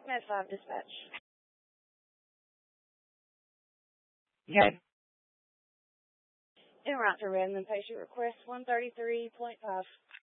Med 5 dispatch. Okay. En route to random patient request 133.5.